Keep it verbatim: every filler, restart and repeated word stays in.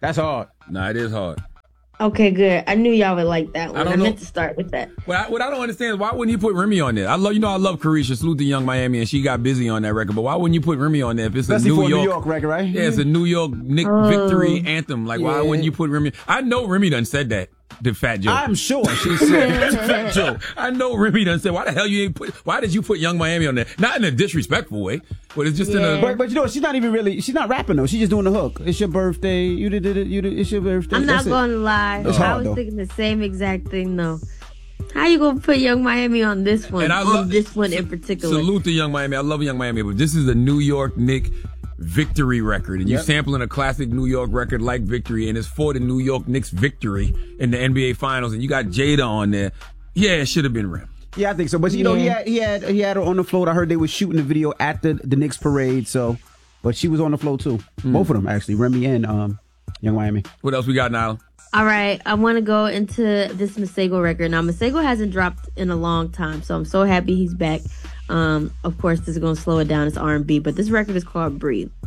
That's hard. Nah, it is hard. Okay, good. I knew y'all would like that one. I, I, don't meant know. to start with that. What I, what I don't understand is why wouldn't you put Remy on there? I love, you know, I love Carisha, salute to Young Miami, and she got busy on that record. But why wouldn't you put Remy on there if it's Especially a New for York, a New York record, right? Yeah, it's a New York Nick Oh. victory anthem. Like, why Yeah. wouldn't you put Remy? I know Remy done said that. The Fat Joe. I'm sure she said Fat Joe. I know Remy done said, why the hell you ain't put? Why did you put Young Miami on there? Not in a disrespectful way, but it's just in Yeah. a. But, but you know, she's not even really, she's not rapping though. She's just doing the hook. It's your birthday. You did it. You did, it's your birthday. I'm not That's it. going to lie. It's I hard, was though. thinking the same exact thing, though. How you going to put Young Miami on this one? And I on love this one in particular. Salute to Young Miami. I love Young Miami, but this is a New York Nick victory record, and you're Yep. sampling a classic New York record like Victory, and it's for the New York Knicks victory in the N B A Finals, and you got Jada on there. Yeah, it should have been Rim. Yeah, I think so. But you know, he Yeah. had he had he had her on the float. I heard they were shooting the video at the the Knicks parade. So, but she was on the float too. Both of them actually, Remy and um Young Miami. What else we got, Nyla? All right, I want to go into this Masego record. Now, Masego hasn't dropped in a long time, so I'm so happy he's back. Um, of course, this is going to slow it down. It's R and B, but this record is called Breathe.